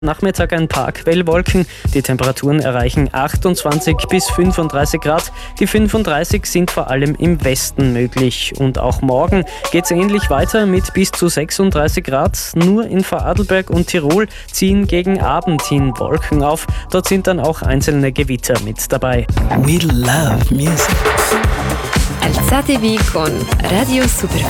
Nachmittag ein paar Quellwolken. Die Temperaturen erreichen 28 bis 35 Grad. Die 35 sind vor allem im Westen möglich. Und auch morgen geht es ähnlich weiter mit bis zu 36 Grad. Nur in Vorarlberg und Tirol ziehen gegen Abend hin Wolken auf. Dort sind dann auch einzelne Gewitter mit dabei. We love music. Alzatevi con Radio Super